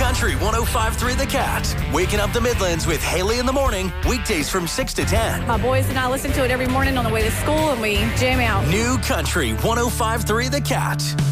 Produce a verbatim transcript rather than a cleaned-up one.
Country one oh five point three The Cat. Waking up the Midlands with Haley in the morning, weekdays from six to ten. My boys and I listen to it every morning on the way to school, and we jam out. New Country one oh five point three The Cat.